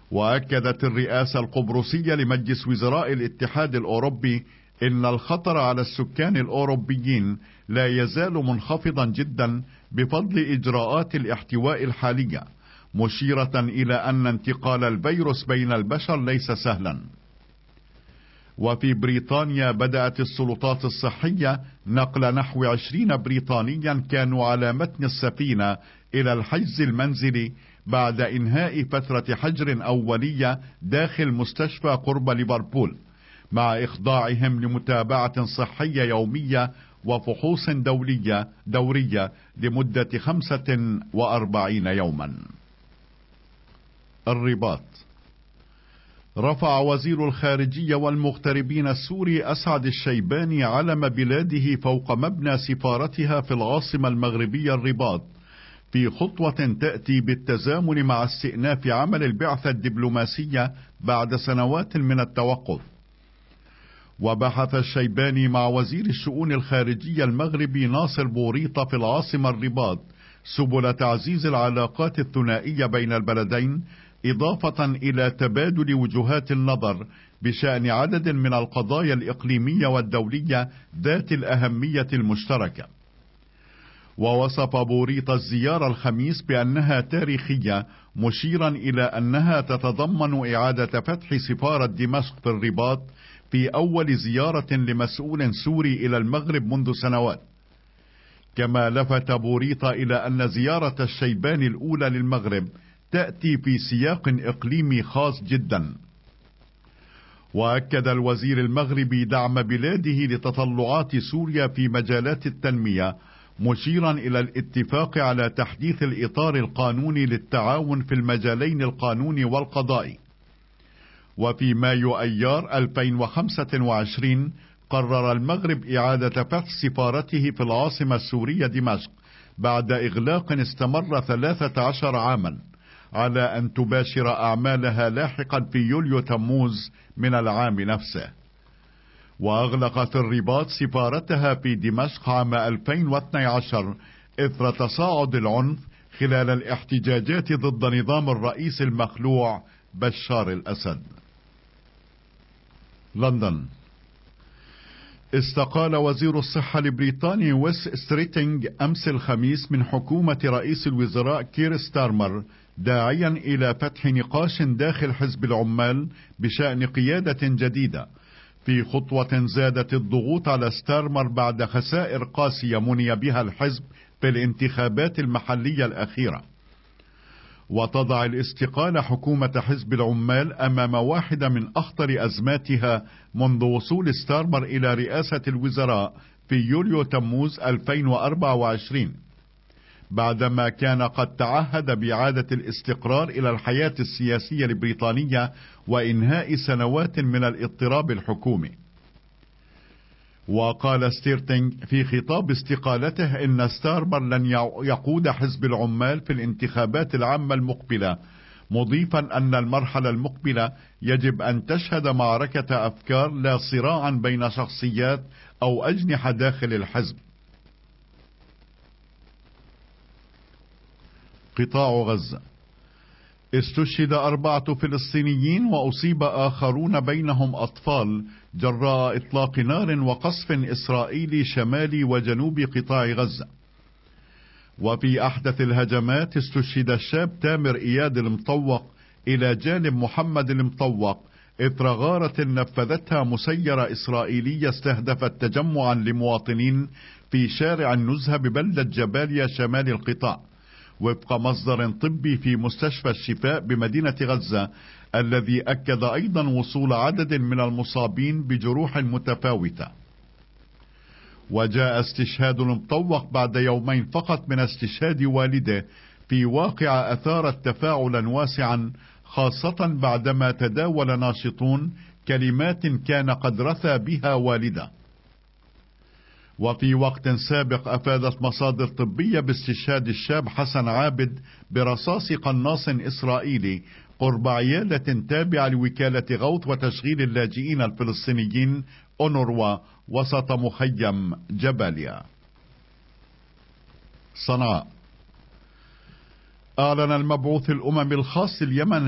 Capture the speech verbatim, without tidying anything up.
وأكدت الرئاسة القبرصية لمجلس وزراء الاتحاد الأوروبي إن الخطر على السكان الأوروبيين لا يزال منخفضا جدا بفضل إجراءات الاحتواء الحالية، مشيرة إلى أن انتقال الفيروس بين البشر ليس سهلا. وفي بريطانيا بدأت السلطات الصحية نقل نحو عشرين بريطانيا كانوا على متن السفينة إلى الحجز المنزلي بعد إنهاء فترة حجر أولية داخل مستشفى قرب ليفربول، مع إخضاعهم لمتابعة صحية يومية وفحوص دولية دورية لمدة خمسة وأربعين يوما. الرباط. رفع وزير الخارجية والمغتربين السوري أسعد الشيباني علم بلاده فوق مبنى سفارتها في العاصمة المغربية الرباط، في خطوة تأتي بالتزامن مع استئناف عمل البعثة الدبلوماسية بعد سنوات من التوقف. وبحث الشيباني مع وزير الشؤون الخارجية المغربي ناصر بوريطة في العاصمة الرباط سبل تعزيز العلاقات الثنائية بين البلدين، إضافة إلى تبادل وجهات النظر بشأن عدد من القضايا الإقليمية والدولية ذات الأهمية المشتركة. ووصف بوريطة الزيارة الخميس بأنها تاريخية، مشيرا إلى أنها تتضمن إعادة فتح سفارة دمشق في الرباط في أول زيارة لمسؤول سوري إلى المغرب منذ سنوات. كما لفت بوريطة إلى أن زيارة الشيباني الأولى للمغرب تأتي في سياق إقليمي خاص جدا. وأكد الوزير المغربي دعم بلاده لتطلعات سوريا في مجالات التنمية، مشيرا إلى الاتفاق على تحديث الإطار القانوني للتعاون في المجالين القانوني والقضائي. وفي مايو أيار ألفين وخمسة وعشرين قرر المغرب إعادة فتح سفارته في العاصمة السورية دمشق بعد إغلاق استمر ثلاثة عشر عاما، على أن تباشر أعمالها لاحقا في يوليو تموز من العام نفسه. وأغلقت الرباط سفارتها في دمشق عام ألفين واثني عشر إثر تصاعد العنف خلال الاحتجاجات ضد نظام الرئيس المخلوع بشار الأسد. لندن. استقال وزير الصحة البريطاني ويس ستريتينج أمس الخميس من حكومة رئيس الوزراء كير ستارمر، داعيا إلى فتح نقاش داخل حزب العمال بشأن قيادة جديدة، في خطوة زادت الضغوط على ستارمر بعد خسائر قاسية مني بها الحزب في الانتخابات المحلية الأخيرة. وتضع الاستقالة حكومة حزب العمال أمام واحدة من أخطر أزماتها منذ وصول ستارمر إلى رئاسة الوزراء في يوليو تموز ألفين وأربعة وعشرين، بعدما كان قد تعهد بإعادة الاستقرار إلى الحياة السياسية البريطانية وإنهاء سنوات من الاضطراب الحكومي. وقال ستيرتينج في خطاب استقالته إن ستارمر لن يقود حزب العمال في الانتخابات العامة المقبلة، مضيفا أن المرحلة المقبلة يجب أن تشهد معركة أفكار لا صراعا بين شخصيات أو أجنحة داخل الحزب. قطاع غزة. استشهد أربعة فلسطينيين وأصيب آخرون بينهم أطفال جراء إطلاق نار وقصف إسرائيلي شمالي وجنوب قطاع غزة. وفي أحدث الهجمات استشهد الشاب تامر إياد المطوق إلى جانب محمد المطوق إثر غارة نفذتها مسيرة إسرائيلية استهدفت تجمعا لمواطنين في شارع النزهة ببلدة جباليا شمال القطاع، وفق مصدر طبي في مستشفى الشفاء بمدينة غزة، الذي أكد أيضا وصول عدد من المصابين بجروح متفاوتة. وجاء استشهاد المطوق بعد يومين فقط من استشهاد والده في واقعة أثارت تفاعلا واسعا، خاصة بعدما تداول ناشطون كلمات كان قد رثى بها والده. وفي وقت سابق أفادت مصادر طبية باستشهاد الشاب حسن عابد برصاص قناص إسرائيلي قرب عيادة تابعة لوكالة غوث وتشغيل اللاجئين الفلسطينيين أونروا وسط مخيم جباليا. صنعاء. أعلن المبعوث الأمم الخاص اليمن